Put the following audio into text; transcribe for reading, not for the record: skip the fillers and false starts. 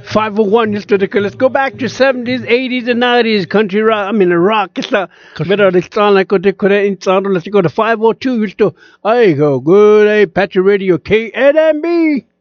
501 used to let's go back to 70s, 80s, and 90s country rock. I mean, the rock. It's the better the sound like what they could have sound. Let's go to 502 used to. I go good. Hey, Patrick Radio KNMB.